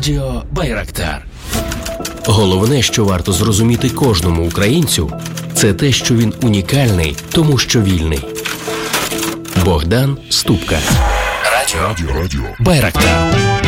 Радіо Байрактар. Головне, що варто зрозуміти кожному українцю, це те, що він унікальний, тому що вільний. Богдан Ступка. Радіо Байрактар.